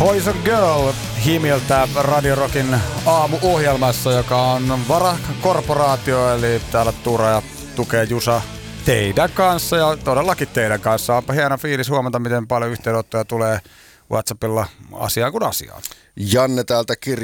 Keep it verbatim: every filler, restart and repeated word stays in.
Poison Girl himiltä Radio Rockin aamuohjelmassa, joka on Vara-korporaatio, eli täällä Tura ja tukee Jusa teidän kanssa ja todellakin teidän kanssa. Onpa hieno fiilis huomata, miten paljon yhteydenottoja tulee WhatsAppilla asiaan kuin asiaan. Janne täältä kirjoittaa.